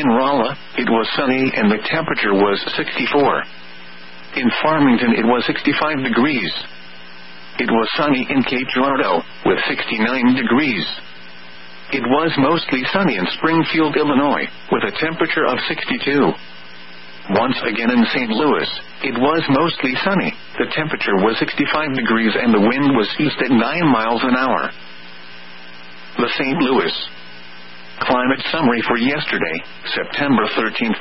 In Rolla, it was sunny and the temperature was 64. In Farmington it was 65 degrees. It was sunny in Cape Girardeau, with 69 degrees. It was mostly sunny in Springfield, Illinois, with a temperature of 62. Once again in St. Louis, it was mostly sunny. The temperature was 65 degrees and the wind was east at 9 miles an hour. The St. Louis climate summary for yesterday, September 13,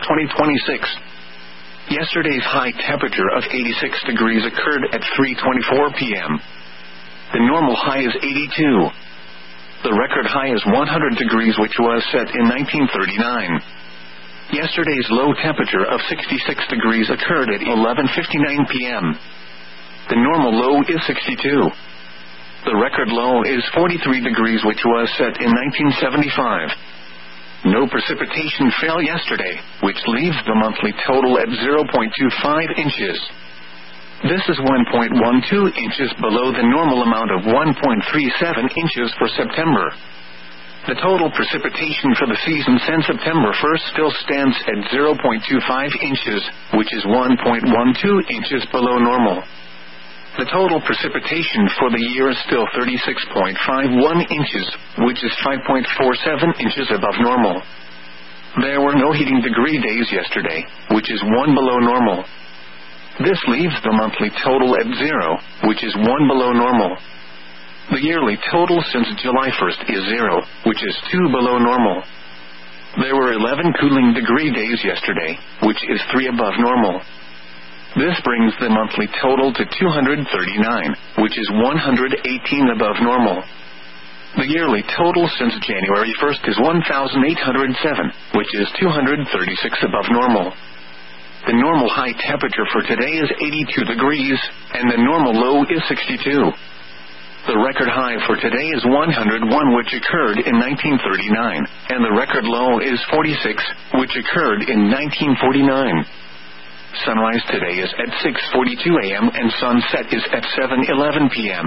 2026. Yesterday's high temperature of 86 degrees occurred at 3:24 p.m. The normal high is 82. The record high is 100 degrees, which was set in 1939. Yesterday's low temperature of 66 degrees occurred at 11:59 p.m. The normal low is 62. The record low is 43 degrees, which was set in 1975. No precipitation fell yesterday, which leaves the monthly total at 0.25 inches. This is 1.12 inches below the normal amount of 1.37 inches for September. The total precipitation for the season since September 1st still stands at 0.25 inches, which is 1.12 inches below normal. The total precipitation for the year is still 36.51 inches, which is 5.47 inches above normal. There were no heating degree days yesterday, which is 1 below normal. This leaves the monthly total at 0, which is 1 below normal. The yearly total since July 1st is 0, which is 2 below normal. There were 11 cooling degree days yesterday, which is 3 above normal. This brings the monthly total to 239, which is 118 above normal. The yearly total since January 1st is 1,807, which is 236 above normal. The normal high temperature for today is 82 degrees, and the normal low is 62. The record high for today is 101, which occurred in 1939, and the record low is 46, which occurred in 1949. Sunrise today is at 6:42 a.m. and sunset is at 7:11 p.m.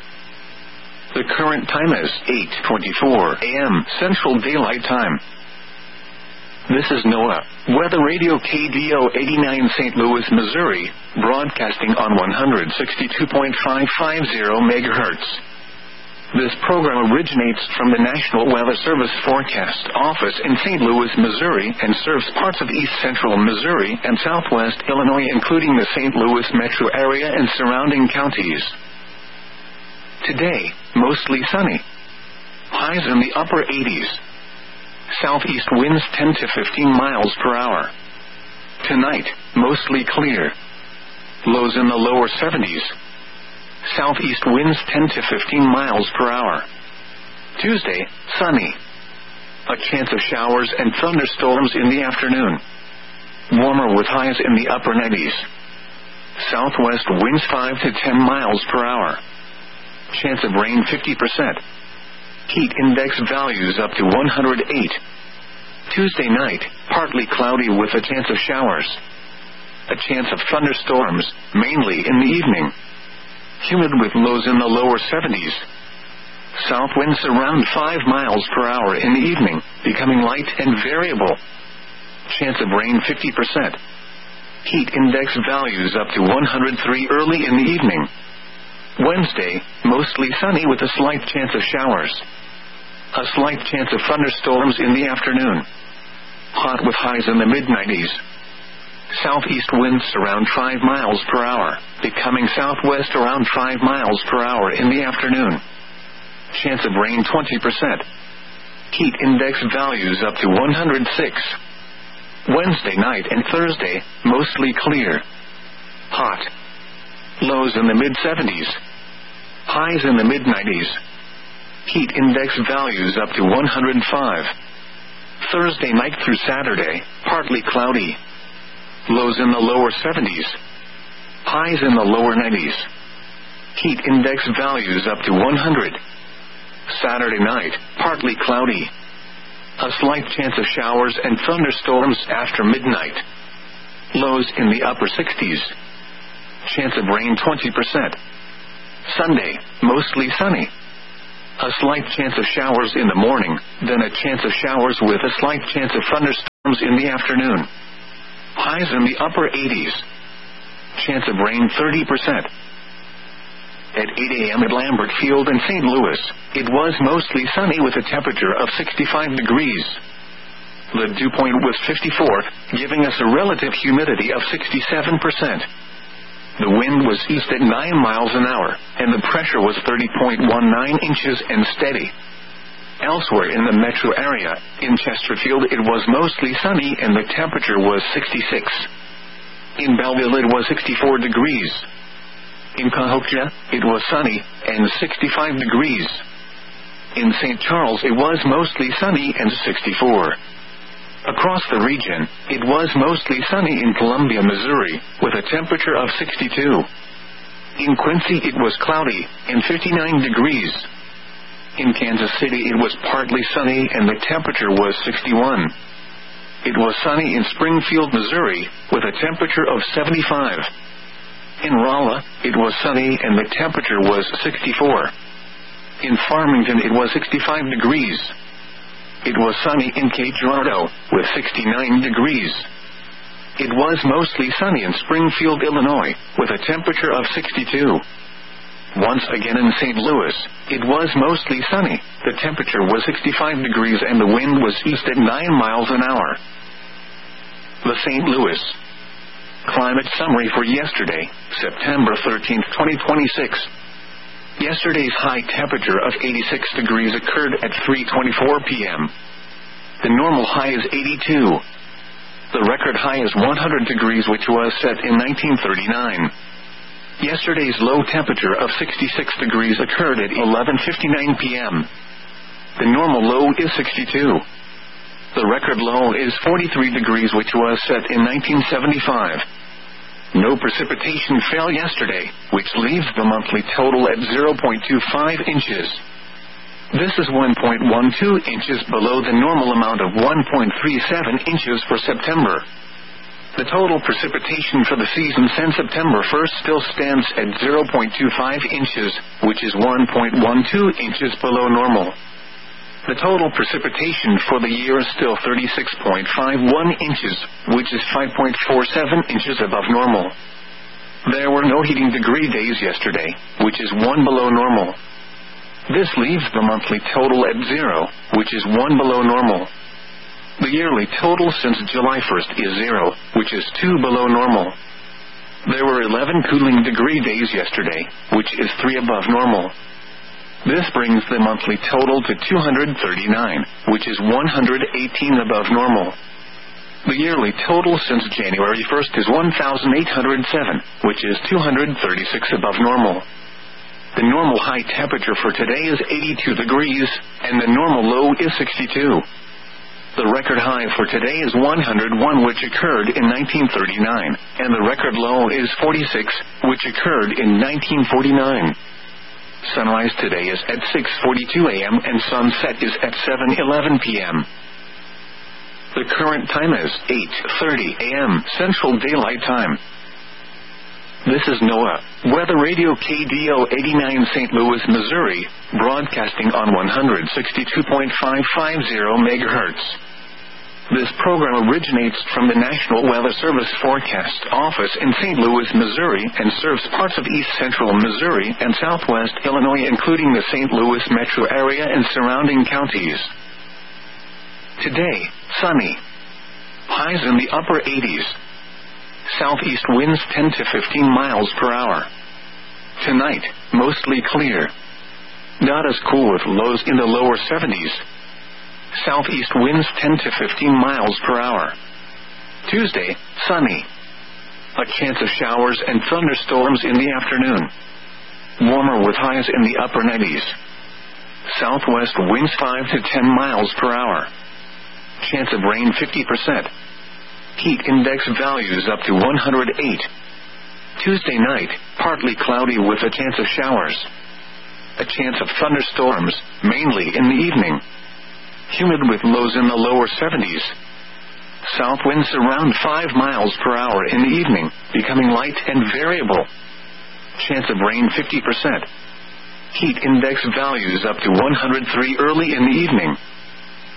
The current time is 8:24 a.m. Central Daylight Time. This is NOAA Weather Radio KDO 89 St. Louis, Missouri, broadcasting on 162.550 MHz. This program originates from the National Weather Service Forecast Office in St. Louis, Missouri, and serves parts of east central Missouri and southwest Illinois, including the St. Louis metro area and surrounding counties. Today, mostly sunny. Highs in the upper 80s. Southeast winds 10 to 15 miles per hour. Tonight, mostly clear. Lows in the lower 70s. Southeast winds 10 to 15 miles per hour. Tuesday, sunny. A chance of showers and thunderstorms in the afternoon. Warmer with highs in the upper 90s. Southwest winds 5 to 10 miles per hour. Chance of rain 50%. Heat index values up to 108. Tuesday night, partly cloudy with a chance of showers. A chance of thunderstorms, mainly in the evening. Humid with lows in the lower 70s. South winds around 5 miles per hour in the evening, becoming light and variable. Chance of rain 50%. Heat index values up to 103 early in the evening. Wednesday, mostly sunny with a slight chance of showers. A slight chance of thunderstorms in the afternoon. Hot with highs in the mid-90s. Southeast winds around 5 miles per hour, becoming southwest around 5 miles per hour in the afternoon. Chance of rain 20%. Heat index values up to 106. Wednesday night and Thursday, mostly clear. Hot. Lows in the mid-70s. Highs in the mid-90s. Heat index values up to 105. Thursday night through Saturday, partly cloudy. Lows in the lower 70s. Highs in the lower 90s. Heat index values up to 100. Saturday night, partly cloudy. A slight chance of showers and thunderstorms after midnight. Lows in the upper 60s. Chance of rain 20%. Sunday, mostly sunny. A slight chance of showers in the morning, then a chance of showers with a slight chance of thunderstorms thunderstorms in the afternoon. Highs in the upper 80s. Chance of rain 30%. At 8 a.m. at Lambert Field in St. Louis, it was mostly sunny with a temperature of 65 degrees. The dew point was 54, giving us a relative humidity of 67%. The wind was east at 9 miles an hour, and the pressure was 30.19 inches and steady. Elsewhere in the metro area, in Chesterfield it was mostly sunny and the temperature was 66. In Belleville it was 64 degrees. In Cahokia, it was sunny and 65 degrees. In St. Charles it was mostly sunny and 64. Across the region, it was mostly sunny in Columbia, Missouri, with a temperature of 62. In Quincy it was cloudy and 59 degrees. In Kansas City it was partly sunny and the temperature was 61. It was sunny in Springfield, Missouri, with a temperature of 75. In Rolla, it was sunny and the temperature was 64. In Farmington it was 65 degrees. It was sunny in Cape Girardeau, with 69 degrees. It was mostly sunny in Springfield, Illinois, with a temperature of 62. Once again in St. Louis, it was mostly sunny. The temperature was 65 degrees and the wind was east at 9 miles an hour. The St. Louis climate summary for yesterday, September 13, 2026. Yesterday's high temperature of 86 degrees occurred at 3:24 p.m. The normal high is 82. The record high is 100 degrees, which was set in 1939. Yesterday's low temperature of 66 degrees occurred at 11:59 p.m. The normal low is 62. The record low is 43 degrees, which was set in 1975. No precipitation fell yesterday, which leaves the monthly total at 0.25 inches. This is 1.12 inches below the normal amount of 1.37 inches for September. The total precipitation for the season since September 1st still stands at 0.25 inches, which is 1.12 inches below normal. The total precipitation for the year is still 36.51 inches, which is 5.47 inches above normal. There were no heating degree days yesterday, which is 1 below normal. This leaves the monthly total at 0, which is 1 below normal. The yearly total since July 1st is 0, which is 2 below normal. There were 11 cooling degree days yesterday, which is 3 above normal. This brings the monthly total to 239, which is 118 above normal. The yearly total since January 1st is 1,807, which is 236 above normal. The normal high temperature for today is 82 degrees, and the normal low is 62. The record high for today is 101, which occurred in 1939, and the record low is 46, which occurred in 1949. Sunrise today is at 6:42 a.m. and sunset is at 7:11 p.m. The current time is 8:30 a.m. Central Daylight Time. This is NOAA Weather Radio KDO 89 St. Louis, Missouri, broadcasting on 162.550 MHz. This program originates from the National Weather Service Forecast Office in St. Louis, Missouri, and serves parts of east central Missouri and southwest Illinois, including the St. Louis metro area and surrounding counties. Today, sunny. Highs in the upper 80s. Southeast winds 10 to 15 miles per hour. Tonight, mostly clear. Not as cool with lows in the lower 70s. Southeast winds 10 to 15 miles per hour. Tuesday, sunny. A chance of showers and thunderstorms in the afternoon. Warmer with highs in the upper 90s. Southwest winds 5 to 10 miles per hour. Chance of rain 50%. Heat index values up to 108. Tuesday night, partly cloudy with a chance of showers. A chance of thunderstorms, mainly in the evening. Humid with lows in the lower 70s. South winds around 5 miles per hour in the evening, becoming light and variable. Chance of rain 50%. Heat index values up to 103 early in the evening.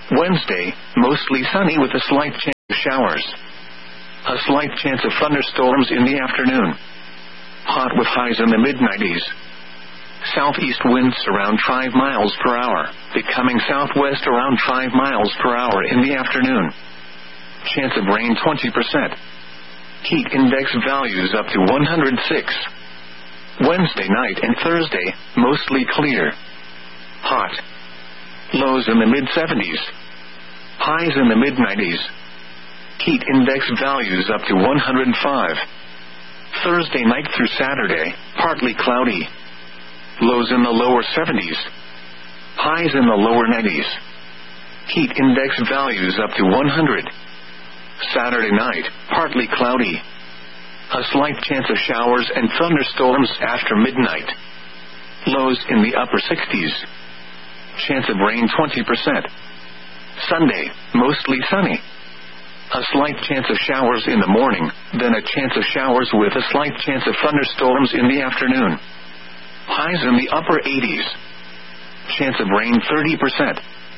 Wednesday, mostly sunny with a slight chance of showers. A slight chance of thunderstorms in the afternoon. Hot with highs in the mid-90s. Southeast winds around 5 miles per hour, becoming southwest around 5 miles per hour in the afternoon. Chance of rain 20%. Heat index values up to 106. Wednesday night and Thursday, mostly clear. Hot. Lows in the mid-70s. Highs in the mid-90s. Heat index values up to 105. Thursday night through Saturday, partly cloudy. Lows in the lower 70s. Highs in the lower 90s. Heat index values up to 100. Saturday night, partly cloudy. A slight chance of showers and thunderstorms after midnight. Lows in the upper 60s. Chance of rain 20%. Sunday, mostly sunny. A slight chance of showers in the morning, then a chance of showers with a slight chance of thunderstorms in the afternoon. Highs in the upper 80s. Chance of rain 30%.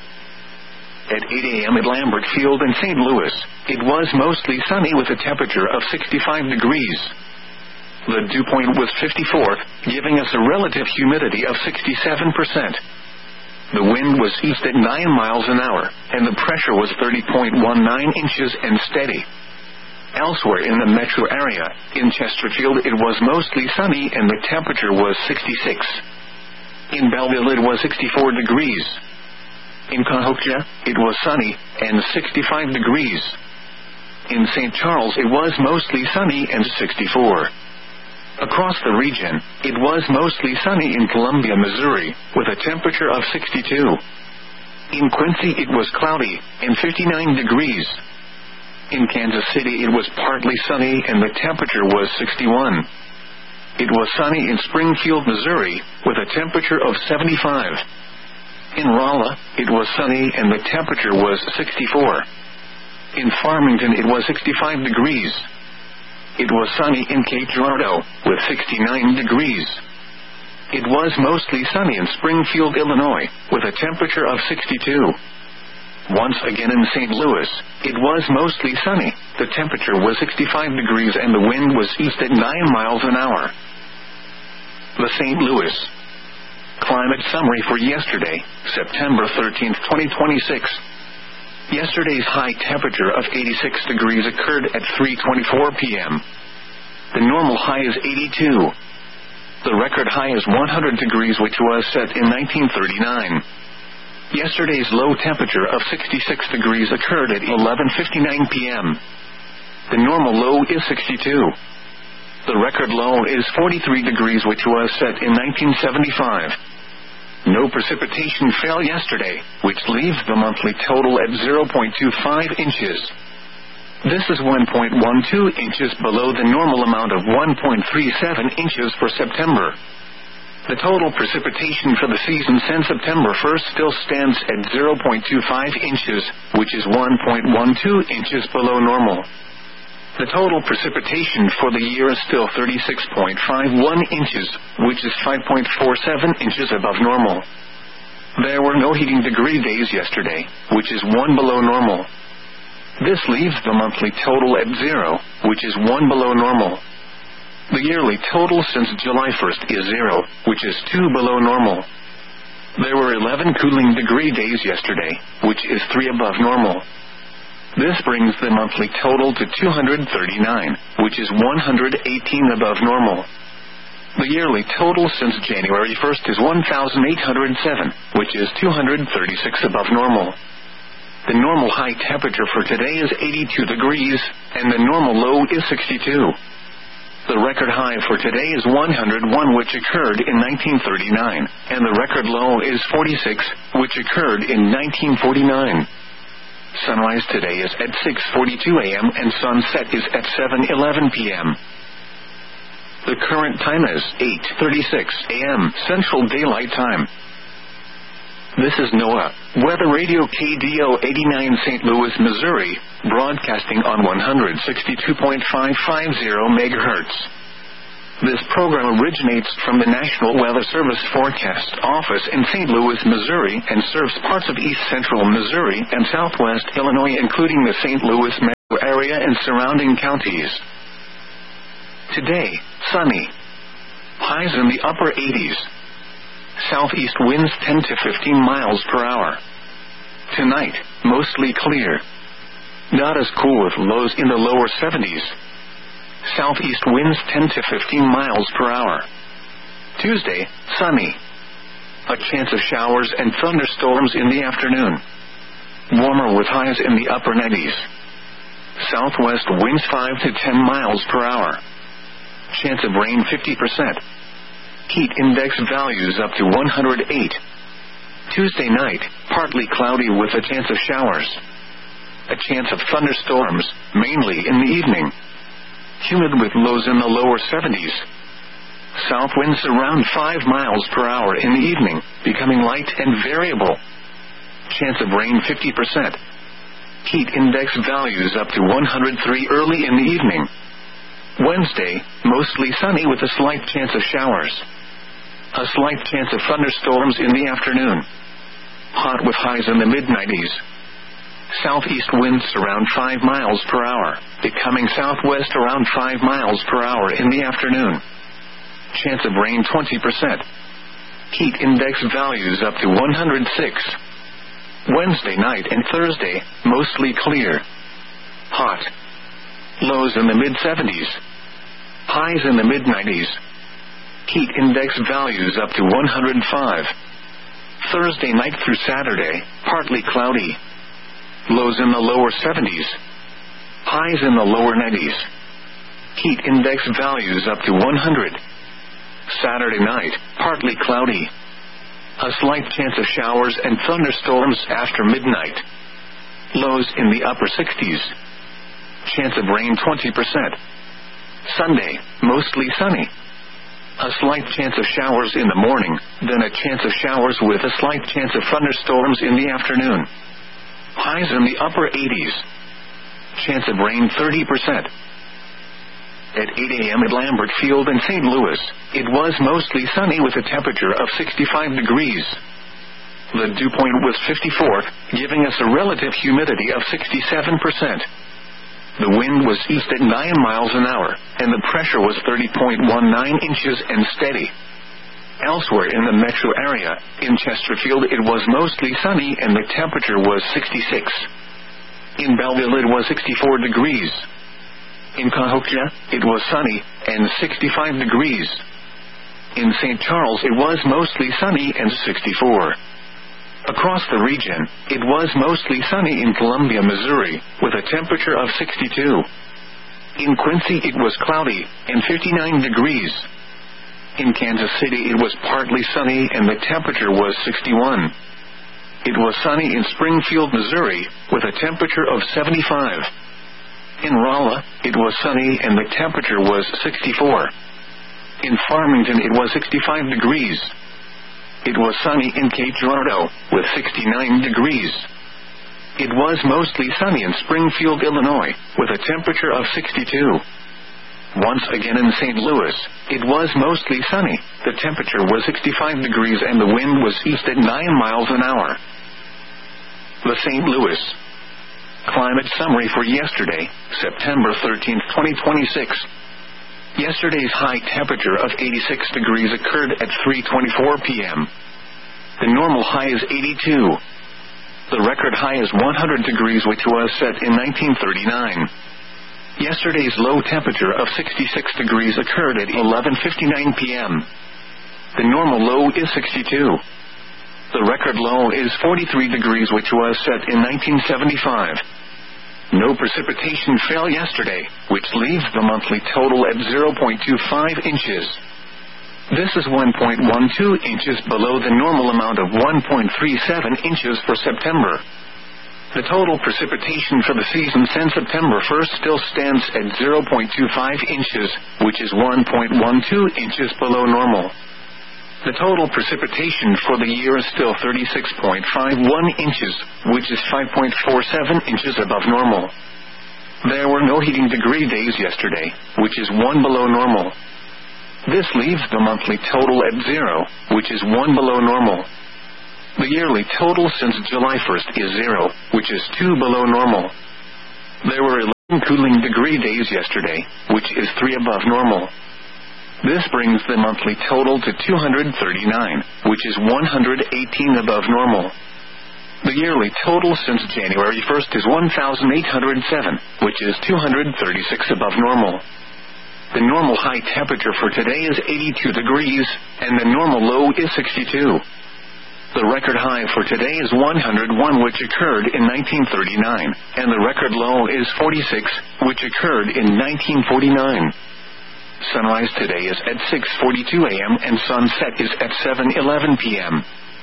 At 8 a.m. at Lambert Field in St. Louis, it was mostly sunny with a temperature of 65 degrees. The dew point was 54, giving us a relative humidity of 67%. The wind was east at 9 miles an hour, and the pressure was 30.19 inches and steady. Elsewhere in the metro area, in Chesterfield it was mostly sunny and the temperature was 66. In Belleville it was 64 degrees. In Cahokia, it was sunny and 65 degrees. In St. Charles it was mostly sunny and 64. Across the region, it was mostly sunny in Columbia, Missouri, with a temperature of 62. In Quincy it was cloudy and 59 degrees. In Kansas City it was partly sunny and the temperature was 61. It was sunny in Springfield, Missouri, with a temperature of 75. In Rolla, it was sunny and the temperature was 64. In Farmington it was 65 degrees. It was sunny in Cape Girardeau, with 69 degrees. It was mostly sunny in Springfield, Illinois, with a temperature of 62. Once again in St. Louis, it was mostly sunny. The temperature was 65 degrees and the wind was east at 9 miles an hour. The St. Louis climate summary for yesterday, September 13th, 2026. Yesterday's high temperature of 86 degrees occurred at 3:24 p.m. The normal high is 82. The record high is 100 degrees, which was set in 1939. Yesterday's low temperature of 66 degrees occurred at 11:59 p.m. The normal low is 62. The record low is 43 degrees, which was set in 1975. No precipitation fell yesterday, which leaves the monthly total at 0.25 inches. This is 1.12 inches below the normal amount of 1.37 inches for September. The total precipitation for the season since September 1st still stands at 0.25 inches, which is 1.12 inches below normal. The total precipitation for the year is still 36.51 inches, which is 5.47 inches above normal. There were no heating degree days yesterday, which is 1 below normal. This leaves the monthly total at 0, which is 1 below normal. The yearly total since July 1st is 0, which is 2 below normal. There were 11 cooling degree days yesterday, which is 3 above normal. This brings the monthly total to 239, which is 118 above normal. The yearly total since January 1st is 1,807, which is 236 above normal. The normal high temperature for today is 82 degrees, and the normal low is 62. The record high for today is 101, which occurred in 1939, and the record low is 46, which occurred in 1949. Sunrise today is at 6:42 a.m. and sunset is at 7:11 p.m. The current time is 8:36 a.m. Central Daylight Time. This is NOAA Weather Radio KDO 89 St. Louis, Missouri, broadcasting on 162.550 MHz. This program originates from the National Weather Service Forecast Office in St. Louis, Missouri, and serves parts of east central Missouri and southwest Illinois, including the St. Louis metro area and surrounding counties. Today, sunny. Highs in the upper 80s. Southeast winds 10 to 15 miles per hour. Tonight, mostly clear. Not as cool with lows in the lower 70s. Southeast winds 10 to 15 miles per hour. Tuesday, sunny. A chance of showers and thunderstorms in the afternoon. Warmer with highs in the upper 90s. Southwest winds 5 to 10 miles per hour. Chance of rain 50%. Heat index values up to 108. Tuesday night, partly cloudy with a chance of showers. A chance of thunderstorms, mainly in the evening. Humid with lows in the lower 70s. South winds around 5 miles per hour in the evening, becoming light and variable. Chance of rain 50%. Heat index values up to 103 early in the evening. Wednesday, mostly sunny with a slight chance of showers. A slight chance of thunderstorms in the afternoon. Hot with highs in the mid-90s. Southeast winds around 5 miles per hour, becoming southwest around 5 miles per hour in the afternoon. Chance of rain 20%. Heat index values up to 106. Wednesday night and Thursday, mostly clear. Hot. Lows in the mid-70s. Highs in the mid-90s. Heat index values up to 105. Thursday night through Saturday, partly cloudy. Lows in the lower 70s. Highs in the lower 90s. Heat index values up to 100. Saturday night, partly cloudy. A slight chance of showers and thunderstorms after midnight. Lows in the upper 60s. Chance of rain 20%. Sunday, mostly sunny. A slight chance of showers in the morning, then a chance of showers with a slight chance of thunderstorms in the afternoon. Highs in the upper 80s. Chance of rain 30%. At 8 a.m. at Lambert Field in St. Louis, it was mostly sunny with a temperature of 65 degrees. The dew point was 54, giving us a relative humidity of 67%. The wind was east at 9 miles an hour, and the pressure was 30.19 inches and steady. Elsewhere in the metro area, in Chesterfield it was mostly sunny and the temperature was 66. In Belleville it was 64 degrees. In Cahokia, it was sunny and 65 degrees. In St. Charles it was mostly sunny and 64. Across the region, it was mostly sunny in Columbia, Missouri, with a temperature of 62. In Quincy it was cloudy and 59 degrees. In Kansas City it was partly sunny and the temperature was 61. It was sunny in Springfield, Missouri, with a temperature of 75. In Rolla, it was sunny and the temperature was 64. In Farmington it was 65 degrees. It was sunny in Cape Girardeau, with 69 degrees. It was mostly sunny in Springfield, Illinois, with a temperature of 62. Once again in St. Louis, it was mostly sunny, the temperature was 65 degrees and the wind was east at 9 miles an hour. The St. Louis climate summary for yesterday, September 13, 2026. Yesterday's high temperature of 86 degrees occurred at 3:24 p.m. The normal high is 82. The record high is 100 degrees, which was set in 1939. Yesterday's low temperature of 66 degrees occurred at 11:59 p.m. The normal low is 62. The record low is 43 degrees, which was set in 1975. No precipitation fell yesterday, which leaves the monthly total at 0.25 inches. This is 1.12 inches below the normal amount of 1.37 inches for September. The total precipitation for the season since September 1st still stands at 0.25 inches, which is 1.12 inches below normal. The total precipitation for the year is still 36.51 inches, which is 5.47 inches above normal. There were no heating degree days yesterday, which is 1 below normal. This leaves the monthly total at 0, which is 1 below normal. The yearly total since July 1st is 0, which is 2 below normal. There were 11 cooling degree days yesterday, which is 3 above normal. This brings the monthly total to 239, which is 118 above normal. The yearly total since January 1st is 1,807, which is 236 above normal. The normal high temperature for today is 82 degrees, and the normal low is 62. The record high for today is 101, which occurred in 1939, and the record low is 46, which occurred in 1949. Sunrise today is at 6:42 a.m. and sunset is at 7:11 p.m.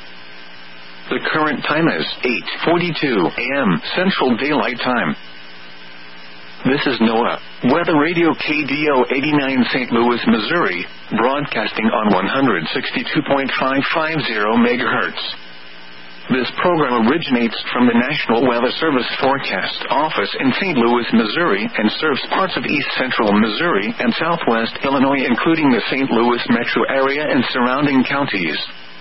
The current time is 8:42 a.m. Central Daylight Time. This is NOAA Weather Radio KDO 89 St. Louis, Missouri, broadcasting on 162.550 MHz. This program originates from the National Weather Service Forecast Office in St. Louis, Missouri, and serves parts of east central Missouri and southwest Illinois, including the St. Louis metro area and surrounding counties.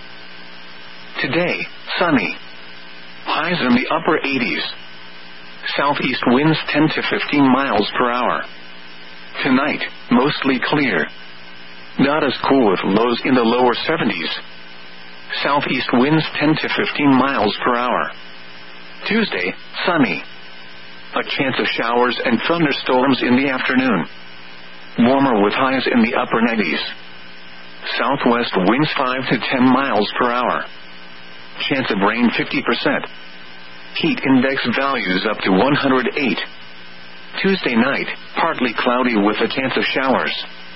Today, sunny. Highs in the upper 80s. Southeast winds 10 to 15 miles per hour. Tonight, mostly clear. Not as cool with lows in the lower 70s. Southeast winds 10 to 15 miles per hour. Tuesday, sunny. A chance of showers and thunderstorms in the afternoon. Warmer with highs in the upper 90s. Southwest winds 5 to 10 miles per hour. Chance of rain 50%. Heat index values up to 108. Tuesday night, partly cloudy with a chance of showers.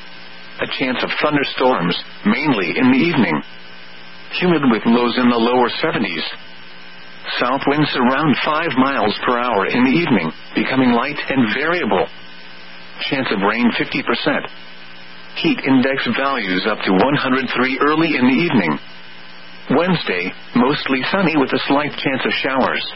A chance of thunderstorms, mainly in the evening. Humid with lows in the lower 70s. South winds around 5 miles per hour in the evening, becoming light and variable. Chance of rain 50%. Heat index values up to 103 early in the evening. Wednesday, mostly sunny with a slight chance of showers.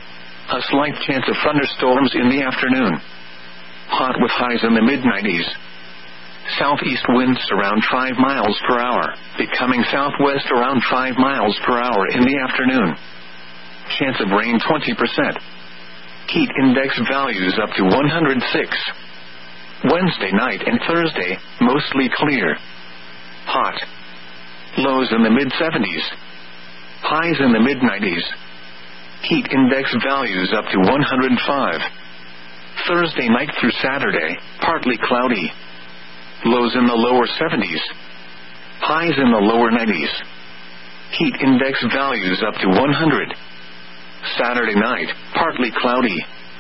A slight chance of thunderstorms in the afternoon. Hot with highs in the mid-90s. Southeast winds around 5 miles per hour, becoming southwest around 5 miles per hour in the afternoon. Chance of rain 20%. Heat index values up to 106. Wednesday night and Thursday, mostly clear. Hot. Lows in the mid-70s. Highs in the mid-90s. Heat index values up to 105. Thursday night through Saturday, partly cloudy. Lows in the lower 70s. Highs in the lower 90s. Heat index values up to 100. Saturday night, partly cloudy.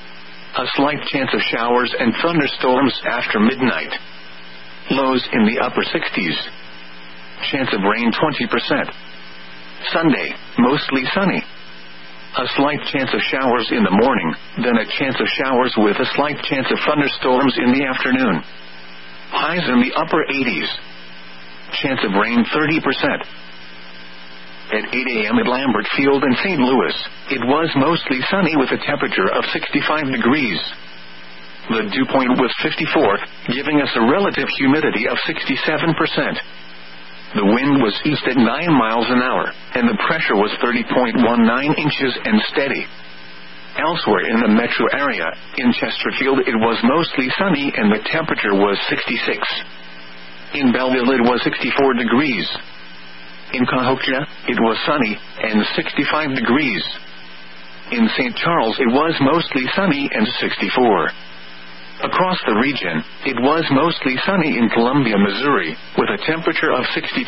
A slight chance of showers and thunderstorms after midnight. Lows in the upper 60s. Chance of rain 20%. Sunday, mostly sunny. A slight chance of showers in the morning, then a chance of showers with a slight chance of thunderstorms in the afternoon. Highs in the upper 80s. Chance of rain 30%. At 8 a.m. at Lambert Field in St. Louis, it was mostly sunny with a temperature of 65 degrees. The dew point was 54, giving us a relative humidity of 67%. The wind was east at 9 miles an hour, and the pressure was 30.19 inches and steady. Elsewhere in the metro area, in Chesterfield it was mostly sunny and the temperature was 66. In Belleville it was 64 degrees. In Cahokia, it was sunny and 65 degrees. In St. Charles it was mostly sunny and 64. Across the region, it was mostly sunny in Columbia, Missouri, with a temperature of 62.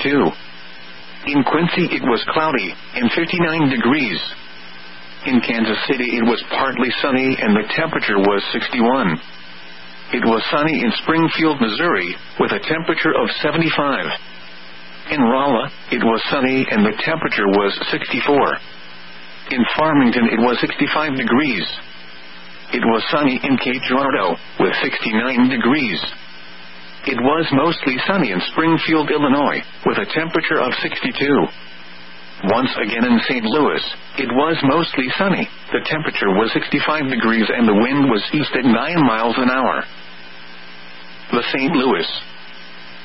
In Quincy it was cloudy and 59 degrees. In Kansas City it was partly sunny and the temperature was 61. It was sunny in Springfield, Missouri, with a temperature of 75. In Rolla, it was sunny and the temperature was 64. In Farmington it was 65 degrees. It was sunny in Cape Girardeau, with 69 degrees. It was mostly sunny in Springfield, Illinois, with a temperature of 62. Once again in St. Louis, it was mostly sunny, the temperature was 65 degrees and the wind was east at 9 miles an hour. The St. Louis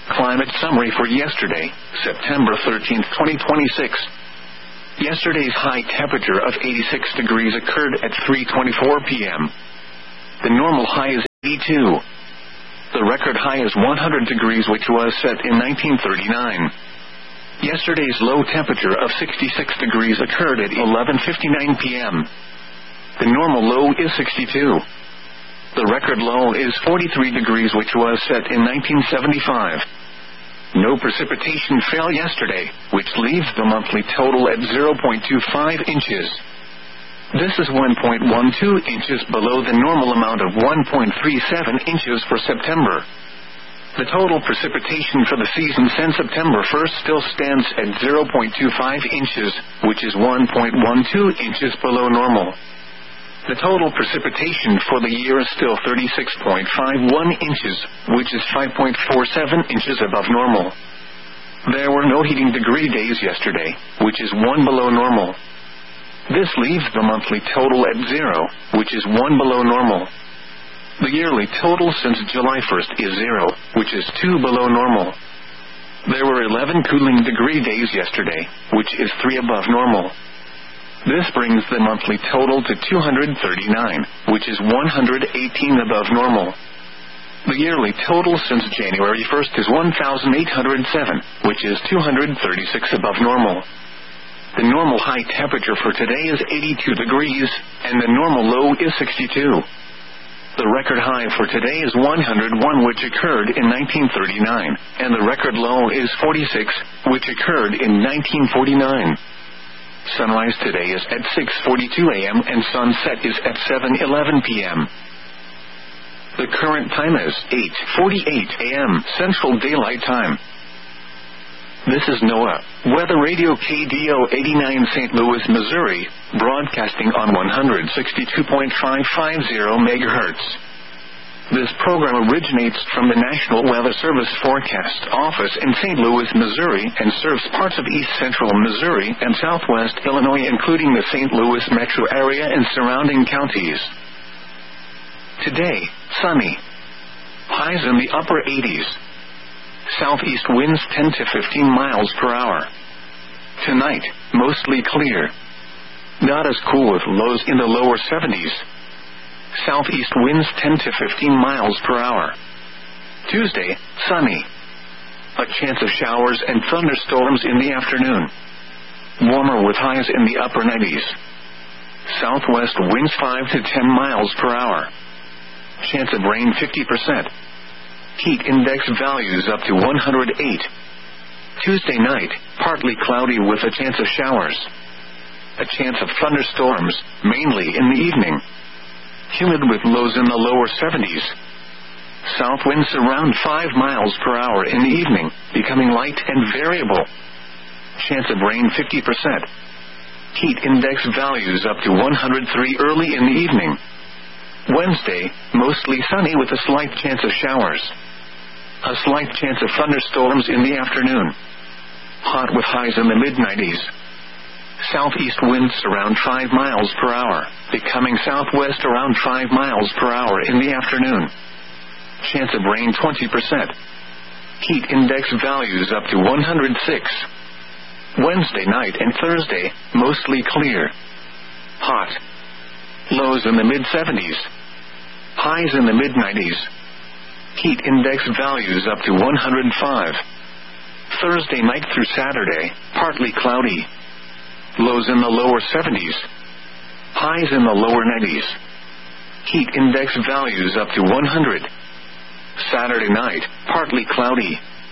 Climate summary for yesterday, September 13, 2026. Yesterday's high temperature of 86 degrees occurred at 3:24 p.m. The normal high is 82. The record high is 100 degrees, which was set in 1939. Yesterday's low temperature of 66 degrees occurred at 11:59 p.m. The normal low is 62. The record low is 43 degrees, which was set in 1975. No precipitation fell yesterday, which leaves the monthly total at 0.25 inches. This is 1.12 inches below the normal amount of 1.37 inches for September. The total precipitation for the season since September 1st still stands at 0.25 inches, which is 1.12 inches below normal. The total precipitation for the year is still 36.51 inches, which is 5.47 inches above normal. There were no heating degree days yesterday, which is 1 below normal. This leaves the monthly total at 0, which is 1 below normal. The yearly total since July 1st is 0, which is 2 below normal. There were 11 cooling degree days yesterday, which is 3 above normal. This brings the monthly total to 239, which is 118 above normal. The yearly total since January 1st is 1,807, which is 236 above normal. The normal high temperature for today is 82 degrees, and the normal low is 62. The record high for today is 101, which occurred in 1939, and the record low is 46, which occurred in 1949. Sunrise today is at 6:42 a.m. and sunset is at 7:11 p.m. The current time is 8:48 a.m. Central Daylight Time. This is NOAA Weather Radio KDO 89 St. Louis, Missouri, broadcasting on 162.550 MHz. This program originates from the National Weather Service Forecast Office in St. Louis, Missouri, and serves parts of east central Missouri and southwest Illinois, including the St. Louis metro area and surrounding counties. Today, sunny. Highs in the upper 80s. Southeast winds 10 to 15 miles per hour. Tonight, mostly clear. Not as cool with lows in the lower 70s. Southeast winds 10 to 15 miles per hour. Tuesday, sunny. A chance of showers and thunderstorms in the afternoon. Warmer with highs in the upper 90s. Southwest winds 5 to 10 miles per hour. Chance of rain 50%. Heat index values up to 108. Tuesday night, partly cloudy with a chance of showers. A chance of thunderstorms, mainly in the evening. Humid with lows in the lower 70s. South winds around 5 miles per hour in the evening, becoming light and variable. Chance of rain 50%. Heat index values up to 103 early in the evening. Wednesday, mostly sunny with a slight chance of showers. A slight chance of thunderstorms in the afternoon. Hot with highs in the mid-90s. Southeast winds around 5 miles per hour, becoming southwest around 5 miles per hour in the afternoon. Chance of rain 20%. Heat index values up to 106. Wednesday night and Thursday, mostly clear. Hot. Lows in the mid-70s. Highs in the mid-90s. Heat index values up to 105. Thursday night through Saturday, partly cloudy. Lows in the lower 70s. Highs in the lower 90s. Heat index values up to 100. Saturday night, partly cloudy.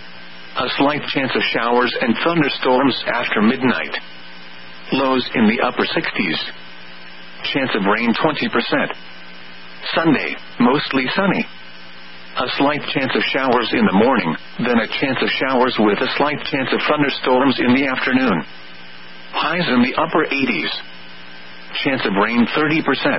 A slight chance of showers and thunderstorms after midnight. Lows in the upper 60s. Chance of rain 20%. Sunday, mostly sunny. A slight chance of showers in the morning, then a chance of showers with a slight chance of thunderstorms in the afternoon. Highs in the upper 80s. Chance of rain 30%.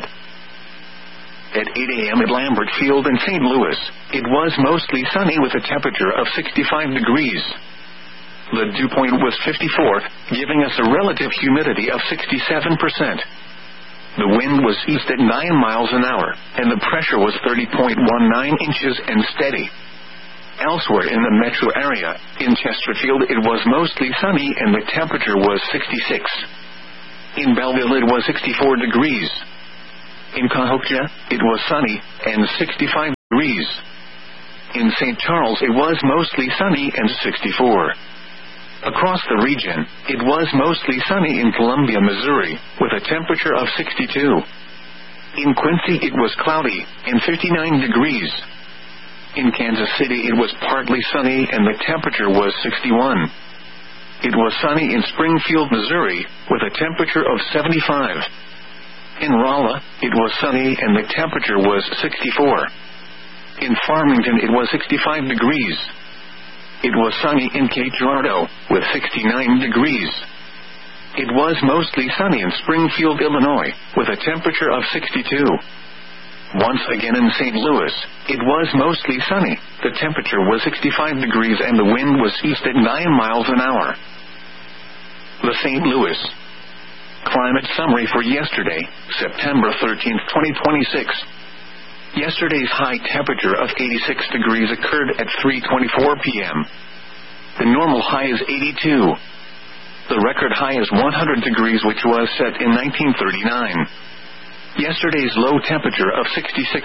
At 8 a.m. at Lambert Field in St. Louis, it was mostly sunny with a temperature of 65 degrees. The dew point was 54, giving us a relative humidity of 67%. The wind was east at 9 miles an hour, and the pressure was 30.19 inches and steady. Elsewhere in the metro area, in Chesterfield it was mostly sunny and the temperature was 66. In Belleville it was 64 degrees. In Cahokia, it was sunny and 65 degrees. In St. Charles it was mostly sunny and 64. Across the region, it was mostly sunny in Columbia, Missouri, with a temperature of 62. In Quincy it was cloudy and 59 degrees. In Kansas City it was partly sunny and the temperature was 61. It was sunny in Springfield, Missouri, with a temperature of 75. In Rolla, it was sunny and the temperature was 64. In Farmington it was 65 degrees. It was sunny in Cape Girardeau, with 69 degrees. It was mostly sunny in Springfield, Illinois, with a temperature of 62. Once again in St. Louis, it was mostly sunny, the temperature was 65 degrees and the wind was east at 9 miles an hour. The St. Louis Climate Summary for yesterday, September 13, 2026. Yesterday's high temperature of 86 degrees occurred at 3:24 p.m. The normal high is 82. The record high is 100 degrees, which was set in 1939. Yesterday's low temperature of 66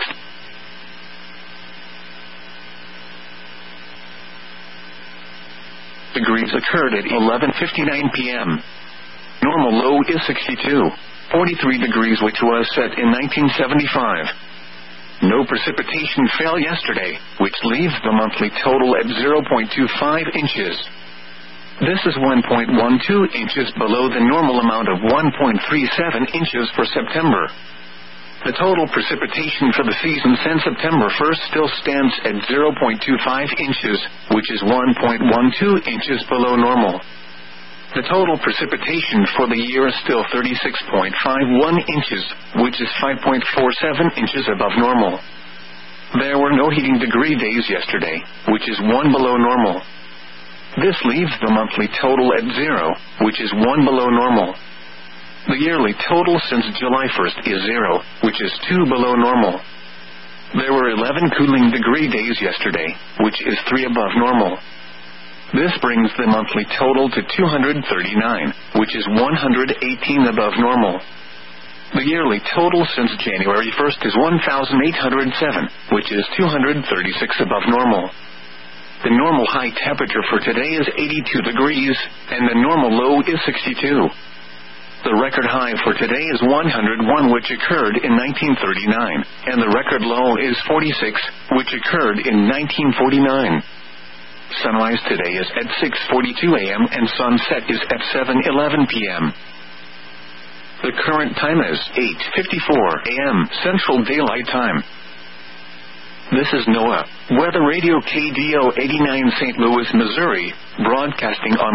degrees occurred at 11:59 p.m. Normal low is 62. 43 degrees, which was set in 1975. No precipitation fell yesterday, which leaves the monthly total at 0.25 inches. This is 1.12 inches below the normal amount of 1.37 inches for September. The total precipitation for the season since September 1st still stands at 0.25 inches, which is 1.12 inches below normal. The total precipitation for the year is still 36.51 inches, which is 5.47 inches above normal. There were no heating degree days yesterday, which is 1 below normal. This leaves the monthly total at 0, which is 1 below normal. The yearly total since July 1st is 0, which is 2 below normal. There were 11 cooling degree days yesterday, which is 3 above normal. This brings the monthly total to 239, which is 118 above normal. The yearly total since January 1st is 1,807, which is 236 above normal. The normal high temperature for today is 82 degrees, and the normal low is 62. The record high for today is 101, which occurred in 1939, and the record low is 46, which occurred in 1949. Sunrise today is at 6:42 a.m. and sunset is at 7:11 p.m. The current time is 8:54 a.m. Central Daylight Time. This is NOAA Weather Radio KDO 89 St. Louis, Missouri, broadcasting on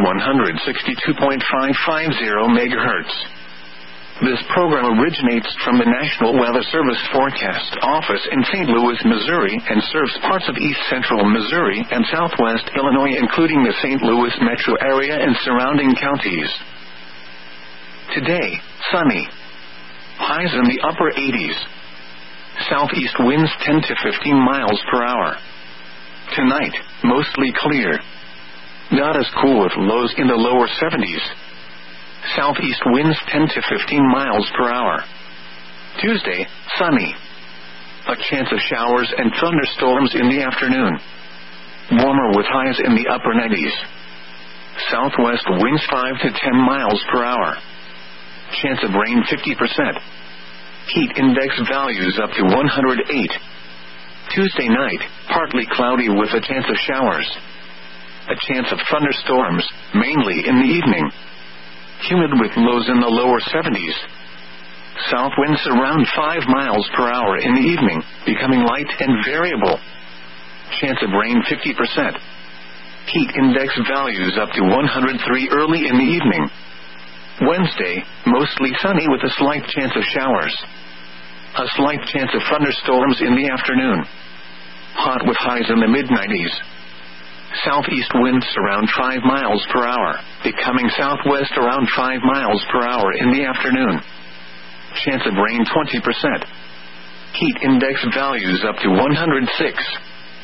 162.550 MHz. This program originates from the National Weather Service Forecast Office in St. Louis, Missouri, and serves parts of east central Missouri and southwest Illinois, including the St. Louis metro area and surrounding counties. Today, sunny. Highs in the upper 80s. Southeast winds 10 to 15 miles per hour. Tonight, mostly clear. Not as cool with lows in the lower 70s. Southeast winds 10 to 15 miles per hour. Tuesday, sunny. A chance of showers and thunderstorms in the afternoon. Warmer with highs in the upper 90s. Southwest winds 5 to 10 miles per hour. Chance of rain 50%. Heat index values up to 108. Tuesday night, partly cloudy with a chance of showers. A chance of thunderstorms, mainly in the evening. Humid with lows in the lower 70s. South winds around 5 miles per hour in the evening, becoming light and variable. Chance of rain 50%. Heat index values up to 103 early in the evening. Wednesday, mostly sunny with a slight chance of showers. A slight chance of thunderstorms in the afternoon. Hot with highs in the mid-90s. Southeast winds around 5 miles per hour, becoming southwest around 5 miles per hour in the afternoon. Chance of rain 20%. Heat index values up to 106.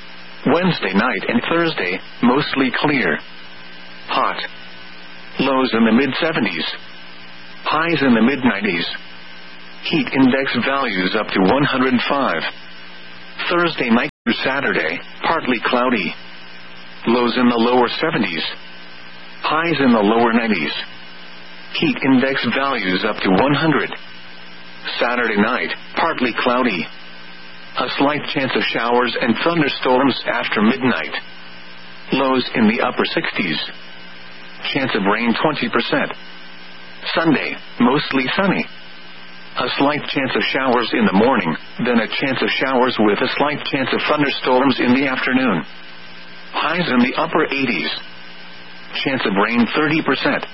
Wednesday night and Thursday, mostly clear. Hot. Lows in the mid-70s. Highs in the mid-90s. Heat index values up to 105. Thursday night through Saturday, partly cloudy. Lows in the lower 70s. Highs in the lower 90s. Heat index values up to 100. Saturday night, partly cloudy. A slight chance of showers and thunderstorms after midnight. Lows in the upper 60s. Chance of rain 20%. Sunday, mostly sunny. A slight chance of showers in the morning, then a chance of showers with a slight chance of thunderstorms in the afternoon. Highs in the upper 80s. Chance of rain 30%.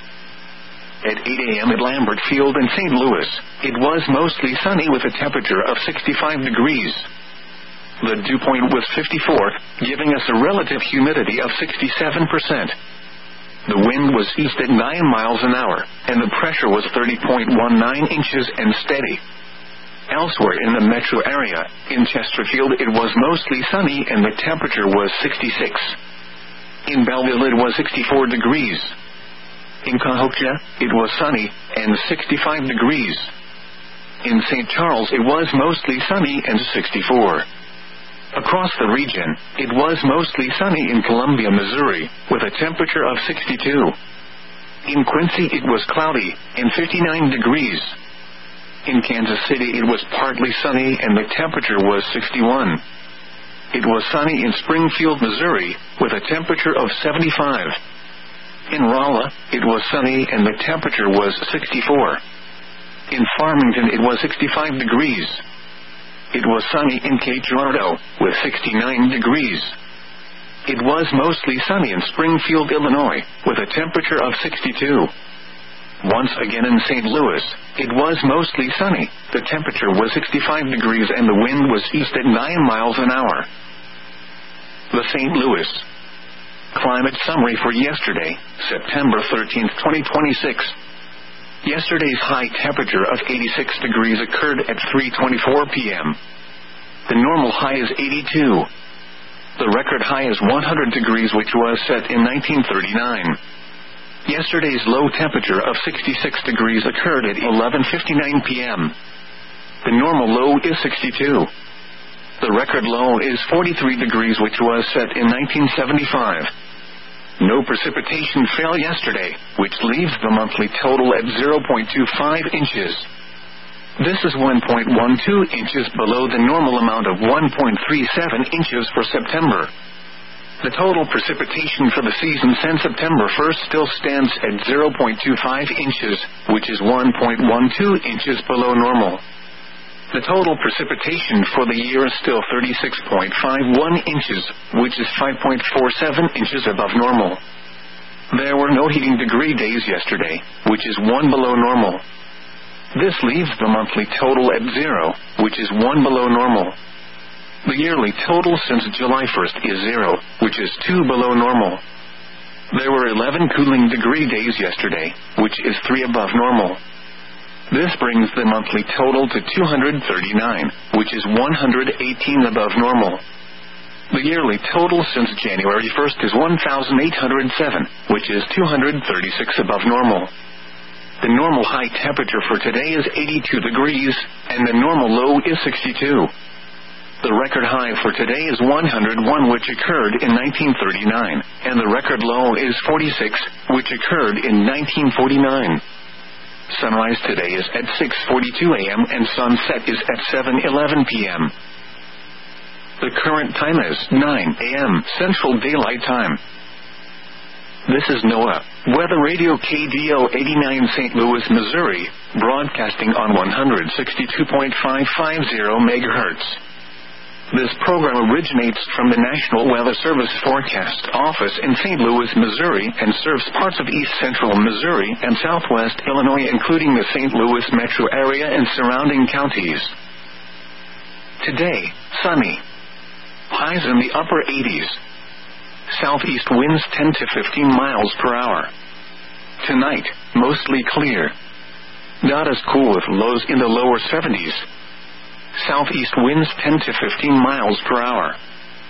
At 8 a.m. at Lambert Field in St. Louis, it was mostly sunny with a temperature of 65 degrees. The dew point was 54, giving us a relative humidity of 67%. The wind was east at 9 miles an hour, and the pressure was 30.19 inches and steady. Elsewhere in the metro area, in Chesterfield it was mostly sunny and the temperature was 66. In Belleville it was 64 degrees. In Cahokia, it was sunny and 65 degrees. In St. Charles, it was mostly sunny and 64. Across the region, it was mostly sunny in Columbia, Missouri, with a temperature of 62. In Quincy, it was cloudy and 59 degrees. In Kansas City, it was partly sunny and the temperature was 61. It was sunny in Springfield, Missouri, with a temperature of 75. In Rolla, it was sunny and the temperature was 64. In Farmington, it was 65 degrees. It was sunny in Cape Girardeau, with 69 degrees. It was mostly sunny in Springfield, Illinois, with a temperature of 62. Once again in St. Louis, it was mostly sunny. The temperature was 65 degrees and the wind was east at 9 miles an hour. The St. Louis Climate Summary for yesterday, September 13, 2026. Yesterday's high temperature of 86 degrees occurred at 3:24 p.m. The normal high is 82. The record high is 100 degrees, which was set in 1939. Yesterday's low temperature of 66 degrees occurred at 11:59 p.m. The normal low is 62. The record low is 43 degrees, which was set in 1975. No precipitation fell yesterday, which leaves the monthly total at 0.25 inches. This is 1.12 inches below the normal amount of 1.37 inches for September. The total precipitation for the season since September 1st still stands at 0.25 inches, which is 1.12 inches below normal. The total precipitation for the year is still 36.51 inches, which is 5.47 inches above normal. There were no heating degree days yesterday, which is 1 below normal. This leaves the monthly total at 0, which is 1 below normal. The yearly total since July 1st is 0, which is 2 below normal. There were 11 cooling degree days yesterday, which is 3 above normal. This brings the monthly total to 239, which is 118 above normal. The yearly total since January 1st is 1,807, which is 236 above normal. The normal high temperature for today is 82 degrees, and the normal low is 62. The record high for today is 101, which occurred in 1939, and the record low is 46, which occurred in 1949. Sunrise today is at 6:42 a.m. and sunset is at 7:11 p.m. The current time is 9 a.m. Central Daylight Time. This is NOAA Weather Radio KDO 89 St. Louis, Missouri, broadcasting on 162.550 MHz. This program originates from the National Weather Service Forecast Office in St. Louis, Missouri, and serves parts of east central Missouri and southwest Illinois, including the St. Louis metro area and surrounding counties. Today, sunny. Highs in the upper 80s. Southeast winds 10 to 15 miles per hour. Tonight, mostly clear. Not as cool with lows in the lower 70s. Southeast winds 10 to 15 miles per hour.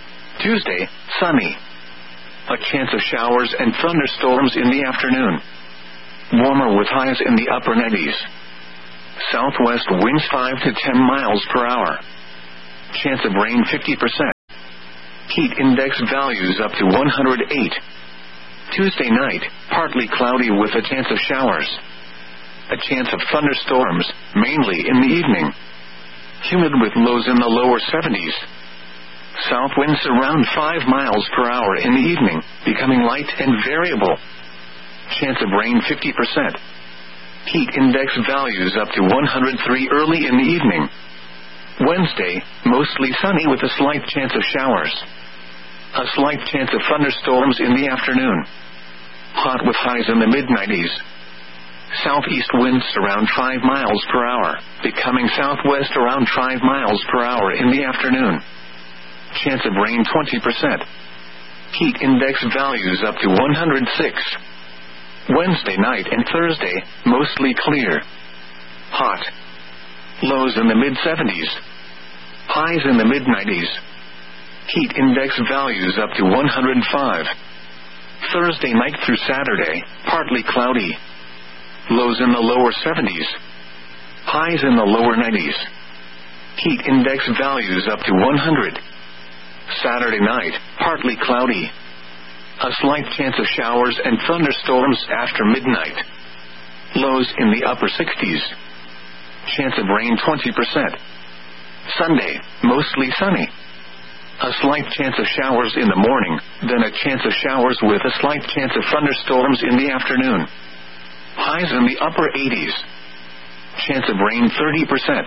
Tuesday, sunny. A chance of showers and thunderstorms in the afternoon. Warmer with highs in the upper 90s. Southwest winds 5 to 10 miles per hour. Chance of rain 50%. Heat index values up to 108. Tuesday night, partly cloudy with a chance of showers. A chance of thunderstorms, mainly in the evening. Humid with lows in the lower 70s. South winds around 5 miles per hour in the evening, becoming light and variable. Chance of rain 50%. Heat index values up to 103 early in the evening. Wednesday, mostly sunny with a slight chance of showers. A slight chance of thunderstorms in the afternoon. Hot with highs in the mid-90s. Southeast winds around 5 miles per hour, becoming southwest around 5 miles per hour in the afternoon. Chance of rain 20%. Heat index values up to 106. Wednesday night and Thursday, mostly clear. Hot. Lows in the mid-70s. Highs in the mid-90s. Heat index values up to 105. Thursday night through Saturday, partly cloudy. Lows in the lower 70s. Highs in the lower 90s. Heat index values up to 100. Saturday night, partly cloudy. A slight chance of showers and thunderstorms after midnight. Lows in the upper 60s. Chance of rain 20%. Sunday, mostly sunny. A slight chance of showers in the morning, then a chance of showers with a slight chance of thunderstorms in the afternoon. Highs in the upper 80s. Chance of rain 30%.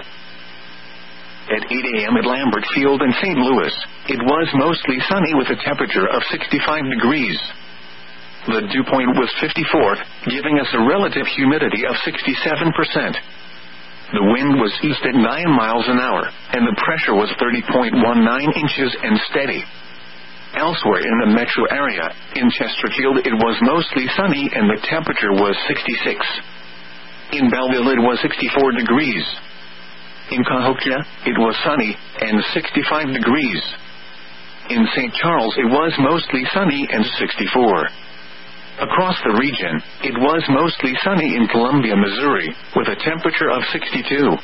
At 8 a.m. at Lambert Field in St. Louis, it was mostly sunny with a temperature of 65 degrees. The dew point was 54, giving us a relative humidity of 67%. The wind was east at 9 miles an hour, and the pressure was 30.19 inches and steady. Elsewhere in the metro area, in Chesterfield it was mostly sunny and the temperature was 66. In Belleville it was 64 degrees. In Cahokia, it was sunny and 65 degrees. In St. Charles it was mostly sunny and 64. Across the region, it was mostly sunny in Columbia, Missouri, with a temperature of 62.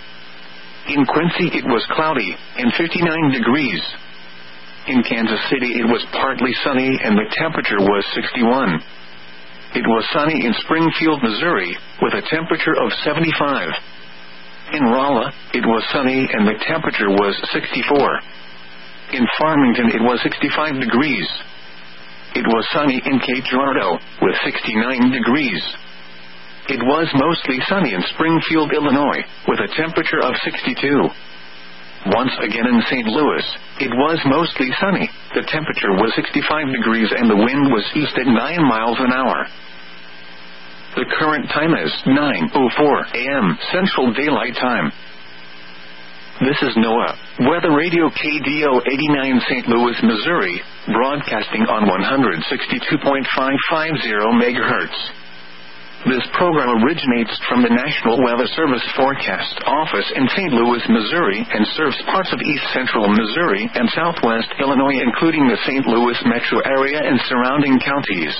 In Quincy it was cloudy and 59 degrees. In Kansas City it was partly sunny and the temperature was 61. It was sunny in Springfield, Missouri, with a temperature of 75. In Rolla, it was sunny and the temperature was 64. In Farmington it was 65 degrees. It was sunny in Cape Girardeau, with 69 degrees. It was mostly sunny in Springfield, Illinois, with a temperature of 62. Once again in St. Louis, it was mostly sunny. The temperature was 65 degrees and the wind was east at 9 miles an hour. The current time is 9:04 a.m. Central Daylight Time. This is NOAA, Weather Radio KDO 89 St. Louis, Missouri, broadcasting on 162.550 MHz. This program originates from the National Weather Service Forecast Office in St. Louis, Missouri, and serves parts of east central Missouri and southwest Illinois, including the St. Louis metro area and surrounding counties.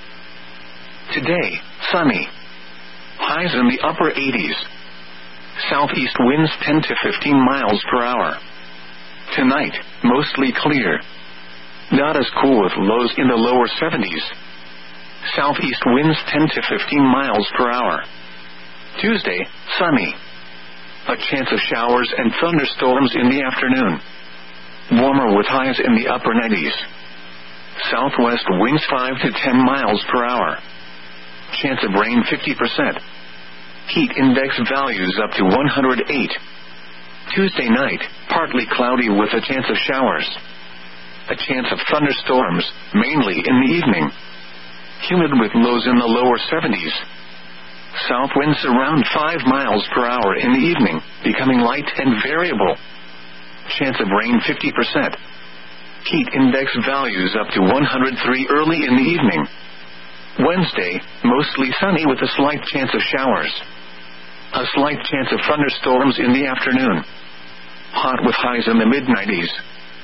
Today, sunny. Highs in the upper 80s. Southeast winds 10 to 15 miles per hour. Tonight, mostly clear. Not as cool with lows in the lower 70s. Southeast winds 10 to 15 miles per hour. Tuesday, sunny. A chance of showers and thunderstorms in the afternoon. Warmer with highs in the upper 90s. Southwest winds 5 to 10 miles per hour. Chance of rain 50%. Heat index values up to 108. Tuesday night, partly cloudy with a chance of showers. A chance of thunderstorms, mainly in the evening. Humid with lows in the lower 70s. South winds around 5 miles per hour in the evening, becoming light and variable. Chance of rain 50%. Heat index values up to 103 early in the evening. Wednesday, mostly sunny with a slight chance of showers. A slight chance of thunderstorms in the afternoon. Hot with highs in the mid-90s.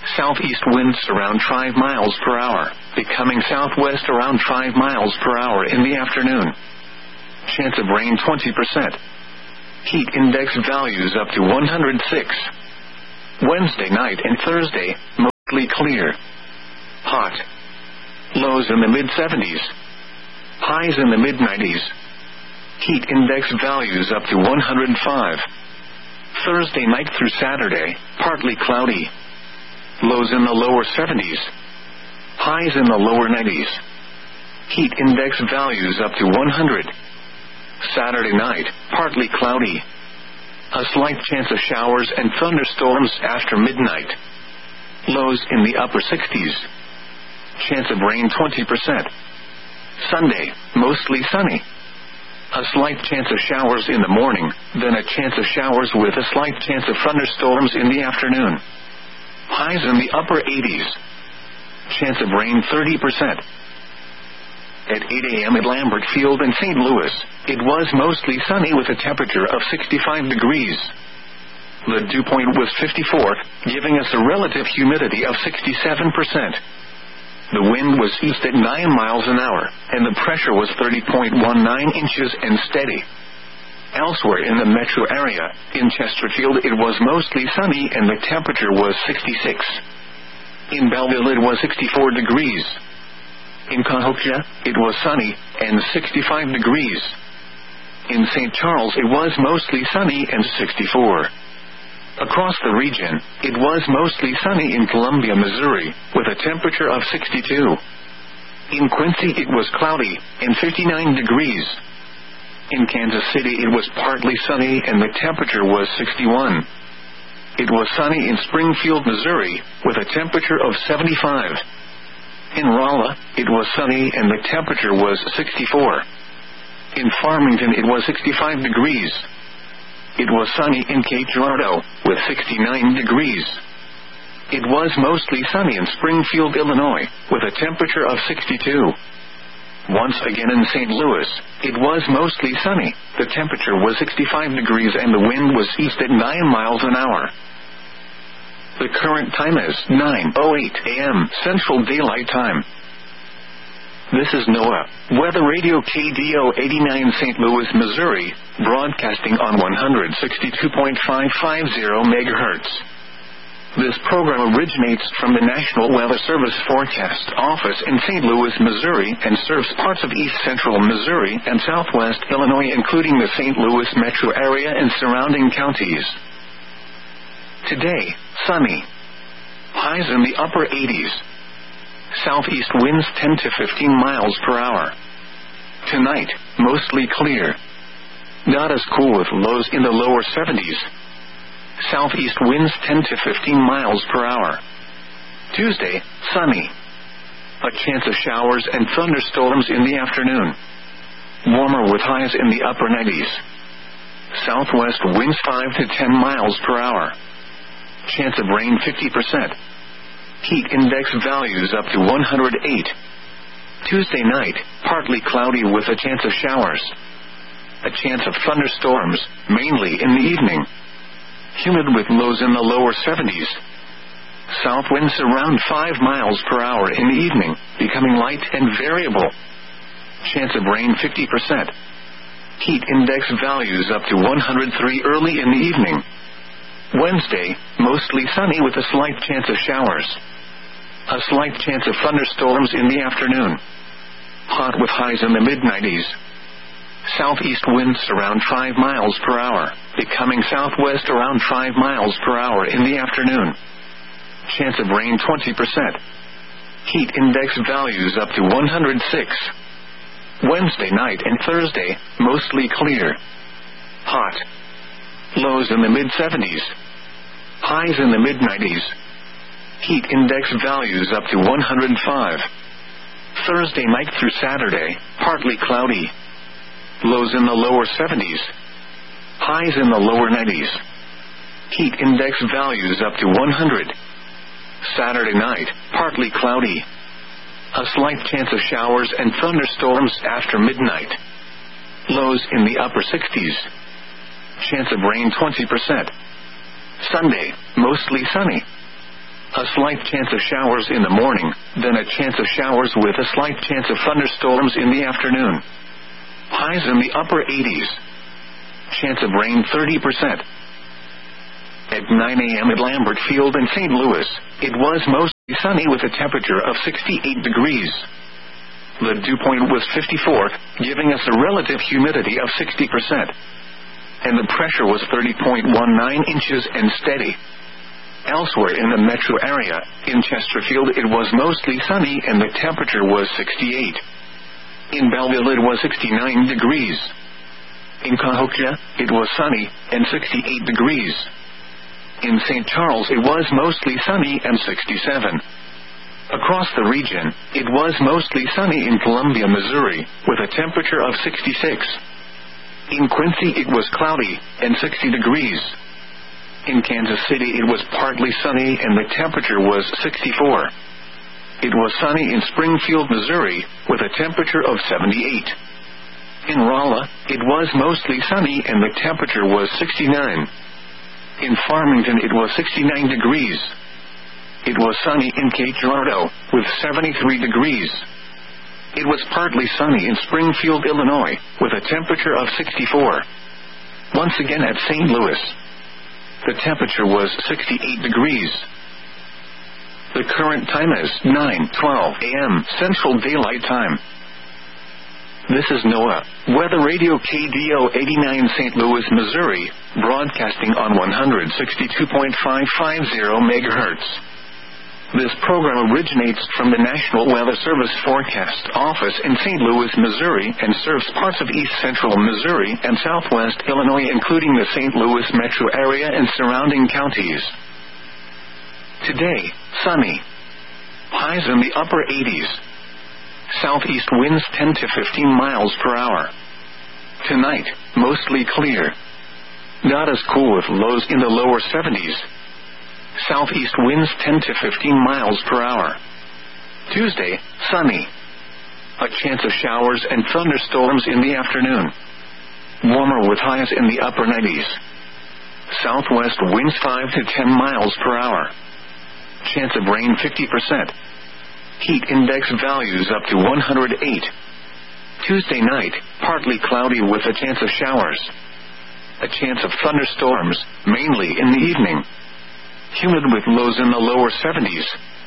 Southeast winds around 5 miles per hour, becoming southwest around 5 miles per hour in the afternoon. Chance of rain 20%. Heat index values up to 106. Wednesday night and Thursday, mostly clear. Hot. Lows in the mid-70s. Highs in the mid-90s. Heat index values up to 105. Thursday night through Saturday, partly cloudy. Lows in the lower 70s. Highs in the lower 90s. Heat index values up to 100. Saturday night, partly cloudy. A slight chance of showers and thunderstorms after midnight. Lows in the upper 60s. Chance of rain 20%. Sunday, mostly sunny. A slight chance of showers in the morning, then a chance of showers with a slight chance of thunderstorms in the afternoon. Highs in the upper 80s. Chance of rain 30%. At 8 a.m. at Lambert Field in St. Louis, it was mostly sunny with a temperature of 65 degrees. The dew point was 54, giving us a relative humidity of 67%. The wind was east at 9 miles an hour, and the pressure was 30.19 inches and steady. Elsewhere in the metro area, in Chesterfield it was mostly sunny and the temperature was 66. In Belleville it was 64 degrees. In Cahokia, it was sunny and 65 degrees. In St. Charles it was mostly sunny and 64. Across the region, it was mostly sunny in Columbia, Missouri, with a temperature of 62. In Quincy it was cloudy and 59 degrees. In Kansas City it was partly sunny and the temperature was 61. It was sunny in Springfield, Missouri, with a temperature of 75. In Rolla, it was sunny and the temperature was 64. In Farmington it was 65 degrees. It was sunny in Cape Girardeau, with 69 degrees. It was mostly sunny in Springfield, Illinois, with a temperature of 62. Once again in St. Louis, it was mostly sunny. The temperature was 65 degrees and the wind was east at 9 miles an hour. The current time is 9:08 a.m. Central Daylight Time. This is NOAA Weather Radio KDO 89 St. Louis, Missouri, broadcasting on 162.550 MHz. This program originates from the National Weather Service Forecast Office in St. Louis, Missouri, and serves parts of east central Missouri and southwest Illinois, including the St. Louis metro area and surrounding counties. Today, sunny. Highs in the upper 80s. Southeast winds 10 to 15 miles per hour. Tonight, mostly clear. Not as cool with lows in the lower 70s. Southeast winds 10 to 15 miles per hour. Tuesday, sunny. A chance of showers and thunderstorms in the afternoon. Warmer with highs in the upper 90s. Southwest winds 5 to 10 miles per hour. Chance of rain 50%. Heat index values up to 108. Tuesday night, partly cloudy with a chance of showers. A chance of thunderstorms, mainly in the evening. Humid with lows in the lower 70s. South winds around 5 miles per hour in the evening, becoming light and variable. Chance of rain 50%. Heat index values up to 103 early in the evening. Wednesday, mostly sunny with a slight chance of showers. A slight chance of thunderstorms in the afternoon. Hot with highs in the mid-90s. Southeast winds around 5 miles per hour, becoming southwest around 5 miles per hour in the afternoon. Chance of rain 20%. Heat index values up to 106. Wednesday night and Thursday, mostly clear. Hot. Lows in the mid-70s. Highs in the mid-90s. Heat index values up to 105. Thursday night through Saturday, partly cloudy. Lows in the lower 70s. Highs in the lower 90s. Heat index values up to 100. Saturday night, partly cloudy. A slight chance of showers and thunderstorms after midnight. Lows in the upper 60s. Chance of rain 20%. Sunday, mostly sunny. A slight chance of showers in the morning, then a chance of showers with a slight chance of thunderstorms in the afternoon. Highs in the upper 80s. Chance of rain 30%. At 9 a.m. at Lambert Field in St. Louis, it was mostly sunny with a temperature of 68 degrees. The dew point was 54, giving us a relative humidity of 60%. And the pressure was 30.19 inches and steady. Elsewhere in the metro area, in Chesterfield it was mostly sunny and the temperature was 68. In Belleville it was 69 degrees. In Cahokia, it was sunny and 68 degrees. In St. Charles it was mostly sunny and 67. Across the region, it was mostly sunny in Columbia, Missouri, with a temperature of 66. In Quincy it was cloudy and 60 degrees. In Kansas City it was partly sunny and the temperature was 64. It was sunny in Springfield, Missouri, with a temperature of 78. In Rolla, it was mostly sunny and the temperature was 69. In Farmington it was 69 degrees. It was sunny in Cape Girardeau, with 73 degrees. It was partly sunny in Springfield, Illinois, with a temperature of 64. Once again at St. Louis, the temperature was 68 degrees. The current time is 9:12 a.m. Central Daylight Time. This is NOAA, Weather Radio KDO 89 St. Louis, Missouri, broadcasting on 162.550 MHz. This program originates from the National Weather Service Forecast Office in St. Louis, Missouri, and serves parts of east central Missouri and southwest Illinois, including the St. Louis metro area and surrounding counties. Today, sunny. Highs in the upper 80s. Southeast winds 10 to 15 miles per hour. Tonight, mostly clear. Not as cool with lows in the lower 70s. Southeast winds 10 to 15 miles per hour. Tuesday, sunny. A chance of showers and thunderstorms in the afternoon. Warmer with highs in the upper 90s. Southwest winds 5 to 10 miles per hour. Chance of rain 50%. Heat index values up to 108. Tuesday night, partly cloudy with a chance of showers. A chance of thunderstorms, mainly in the evening. Humid with lows in the lower 70s.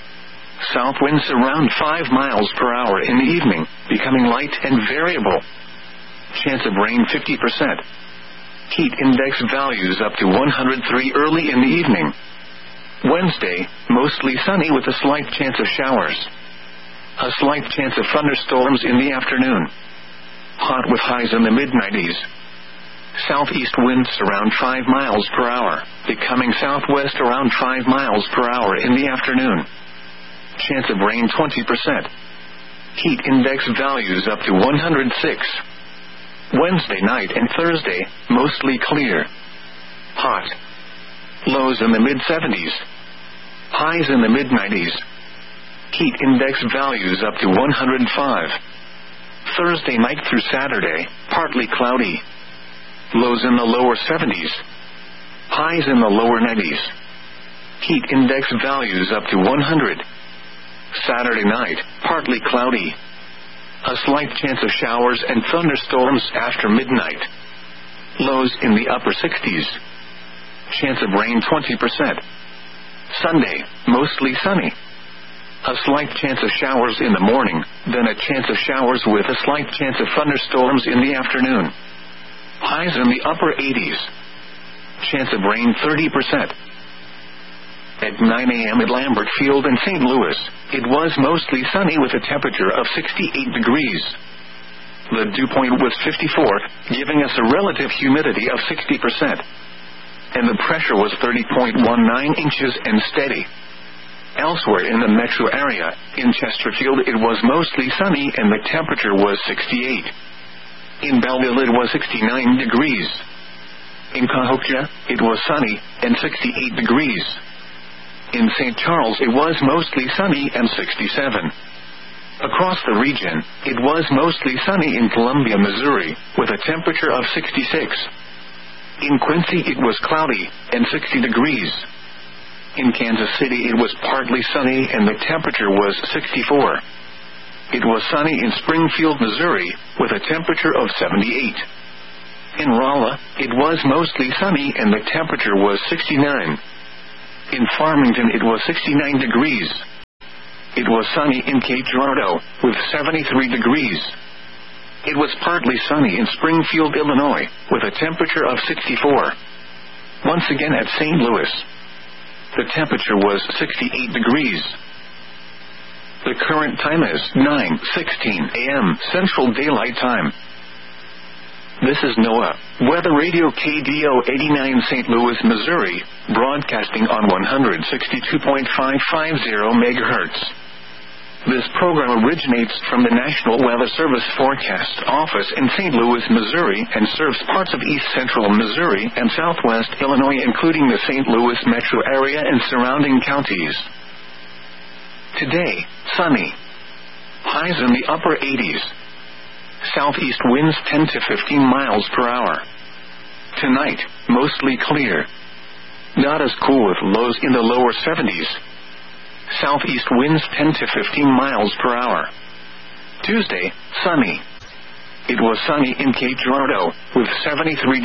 South winds around 5 miles per hour in the evening, becoming light and variable. Chance of rain 50%. Heat index values up to 103 early in the evening. Wednesday, mostly sunny with a slight chance of showers. A slight chance of thunderstorms in the afternoon. Hot with highs in the mid-90s. Southeast winds around 5 miles per hour, becoming southwest around 5 miles per hour in the afternoon. Chance of rain 20%. Heat index values up to 106. Wednesday night and Thursday, mostly clear. Hot. Lows in the mid-70s. Highs in the mid-90s. Heat index values up to 105. Thursday night through Saturday, partly cloudy. Lows in the lower 70s. Highs in the lower 90s. Heat index values up to 100. Saturday night, partly cloudy. A slight chance of showers and thunderstorms after midnight. Lows in the upper 60s. Chance of rain 20%. Sunday, mostly sunny. A slight chance of showers in the morning, then a chance of showers with a slight chance of thunderstorms in the afternoon. Highs in the upper 80s. Chance of rain 30%. At 9 a.m. at Lambert Field in St. Louis, it was mostly sunny with a temperature of 68 degrees. The dew point was 54, giving us a relative humidity of 60%. And the pressure was 30.19 inches and steady. Elsewhere in the metro area, in Chesterfield it was mostly sunny and the temperature was 68. In Belleville it was 69 degrees. In Cahokia, it was sunny and 68 degrees. In St. Charles it was mostly sunny and 67. Across the region, it was mostly sunny in Columbia, Missouri, with a temperature of 66. In Quincy it was cloudy and 60 degrees. In Kansas City it was partly sunny and the temperature was 64. It was sunny in Springfield, Missouri, with a temperature of 78. In Rolla, it was mostly sunny and the temperature was 69. In Farmington it was 69 degrees. It was sunny in Cape Girardeau, with 73 degrees. It was partly sunny in Springfield, Illinois, with a temperature of 64. Once again at St. Louis, the temperature was 68 degrees. The current time is 9:16 a.m. Central Daylight Time. This is NOAA Weather Radio KDO 89 St. Louis, Missouri, broadcasting on 162.550 MHz. This program originates from the National Weather Service Forecast Office in St. Louis, Missouri, and serves parts of east central Missouri and southwest Illinois, including the St. Louis metro area and surrounding counties. Today, sunny. Highs in the upper 80s. Southeast winds 10 to 15 miles per hour. Tonight, mostly clear. Not as cool with lows in the lower 70s. Southeast winds 10 to 15 miles per hour. Tuesday, sunny. It was sunny in Cape Girardeau, with 73